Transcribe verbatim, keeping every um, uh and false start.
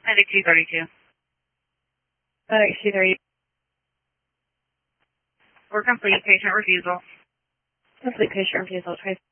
Medic two thirty-two. Medic two thirty-two. We're complete. Patient refusal. Complete patient refusal. Try